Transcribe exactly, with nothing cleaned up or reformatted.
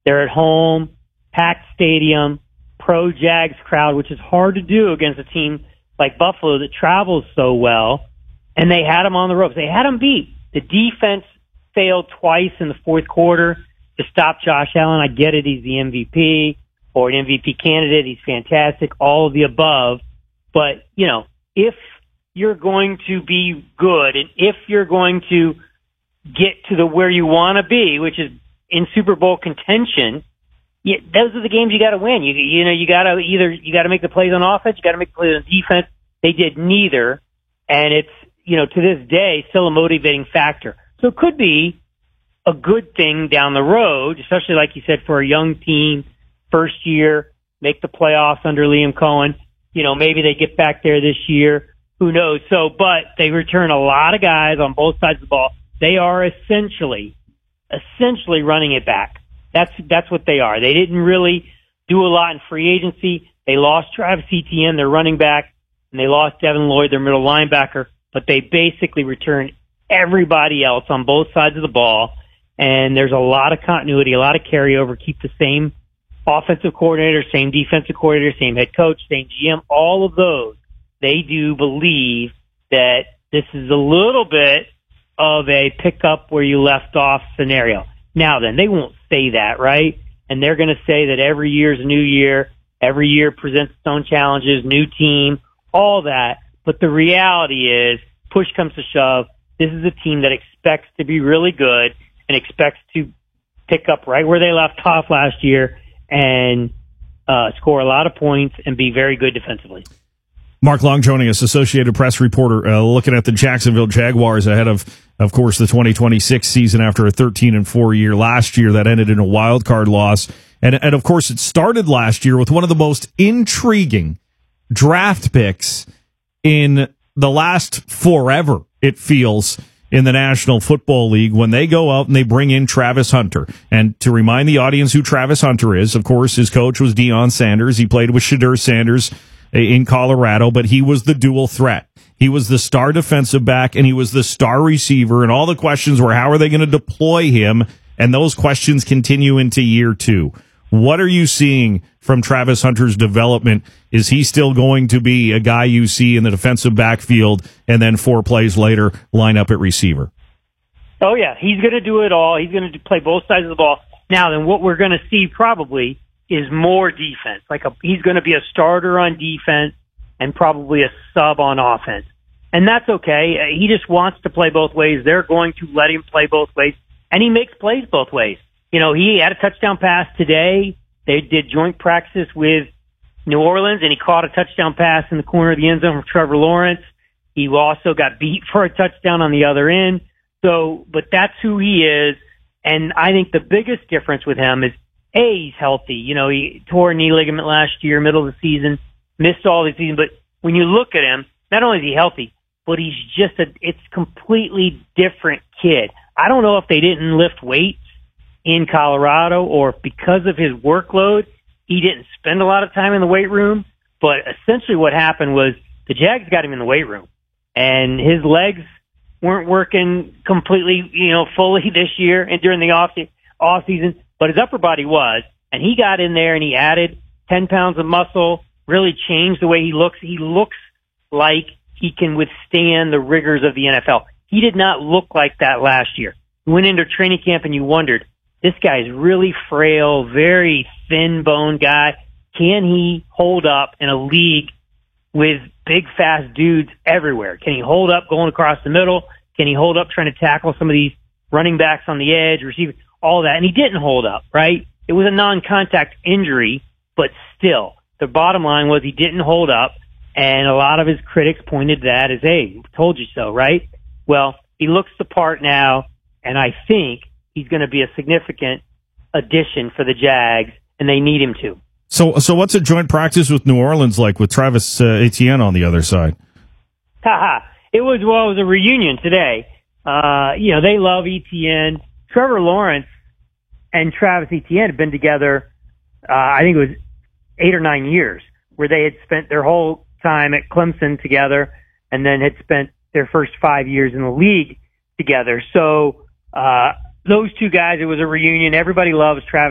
They're at home, packed stadium, pro Jags crowd, which is hard to do against a team like Buffalo that travels so well. And they had them on the ropes. They had them beat. The defense failed twice in the fourth quarter to stop Josh Allen. I get it. He's the M V P or an M V P candidate. He's fantastic. All of the above. But, you know, if you're going to be good and if you're going to get to the where you want to be, which is in Super Bowl contention, yeah, those are the games you got to win. You, you know, you got to either, you got to make the plays on offense, you got to make the plays on defense. They did neither. And it's, you know, to this day, still a motivating factor. So it could be a good thing down the road, especially like you said, for a young team, first year, make the playoffs under Liam Cohen. You know, maybe they get back there this year. Who knows? So, but they return a lot of guys on both sides of the ball. They are essentially, essentially running it back. That's, that's what they are. They didn't really do a lot in free agency. They lost Travis Etienne, their running back, and they lost Devin Lloyd, their middle linebacker, but they basically returned everybody else on both sides of the ball. And there's a lot of continuity, a lot of carryover, keep the same offensive coordinator, same defensive coordinator, same head coach, same G M, all of those. They do believe that this is a little bit of a pick up where you left off scenario. Now then, they won't say that, right? And they're going to say that every year is a new year, every year presents its own challenges, new team, all that. But the reality is, push comes to shove, this is a team that expects to be really good and expects to pick up right where they left off last year and uh, score a lot of points and be very good defensively. Mark Long joining us, Associated Press reporter, uh, looking at the Jacksonville Jaguars ahead of, of course, the twenty twenty-six season after a thirteen and four year last year that ended in a wild card loss. And, and of course, it started last year with one of the most intriguing draft picks in the last forever, it feels, in the National Football League when they go out and they bring in Travis Hunter. And to remind the audience who Travis Hunter is, of course, his coach was Deion Sanders. He played with Shedeur Sanders in Colorado, but he was the dual threat. He was the star defensive back, and he was the star receiver, and all the questions were, how are they going to deploy him? And those questions continue into year two. What are you seeing from Travis Hunter's development? Is he still going to be a guy you see in the defensive backfield and then four plays later line up at receiver? Oh, yeah. He's going to do it all. He's going to play both sides of the ball. Now, then what we're going to see probably is more defense. Like a, he's going to be a starter on defense and probably a sub on offense. And that's okay. He just wants to play both ways. They're going to let him play both ways. And he makes plays both ways. You know, he had a touchdown pass today. They did joint practice with New Orleans, and he caught a touchdown pass in the corner of the end zone from Trevor Lawrence. He also got beat for a touchdown on the other end. So, but that's who he is. And I think the biggest difference with him is, A, he's healthy. You know, he tore a knee ligament last year, middle of the season, missed all the season. But when you look at him, not only is he healthy, but he's just a, it's completely different kid. I don't know if they didn't lift weights in Colorado or if because of his workload, he didn't spend a lot of time in the weight room. But essentially what happened was the Jags got him in the weight room and his legs weren't working completely, you know, fully this year and during the off, off season, but his upper body was, and he got in there and he added ten pounds of muscle, really changed the way he looks. He looks like he can withstand the rigors of the N F L. He did not look like that last year. You went into training camp and you wondered, this guy is really frail, very thin-boned guy. Can he hold up in a league with big, fast dudes everywhere? Can he hold up going across the middle? Can he hold up trying to tackle some of these running backs on the edge, receive all that? And he didn't hold up, right? It was a non-contact injury, but still, the bottom line was he didn't hold up, and a lot of his critics pointed to that as, hey, told you so, right? Well, he looks the part now, and I think he's going to be a significant addition for the Jags, and they need him to. So, so what's a joint practice with New Orleans like with Travis uh, Etienne on the other side? Haha. It was, well, it was a reunion today. Uh, you know, they love Etienne. Trevor Lawrence and Travis Etienne have been together, uh, I think it was eight or nine years, where they had spent their whole time at Clemson together and then had spent their first five years in the league together. So, uh, those two guys, it was a reunion. Everybody loves Travis